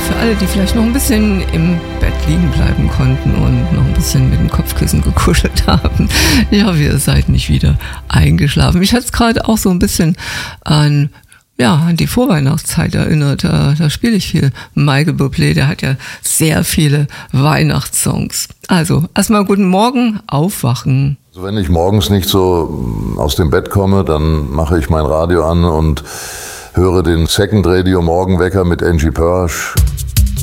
für alle, die vielleicht noch ein bisschen im Bett liegen bleiben konnten und noch ein bisschen mit dem Kopfkissen gekuschelt haben. Ich hoffe, ihr seid nicht wieder eingeschlafen. Mich hat es gerade auch so ein bisschen an die Vorweihnachtszeit erinnert. Da spiele ich viel Michael Bublé, der hat ja sehr viele Weihnachtssongs. Also, erstmal guten Morgen, aufwachen. Also wenn ich morgens nicht so aus dem Bett komme, dann mache ich mein Radio an und höre den Second Radio Morgenwecker mit Angie Pörsch.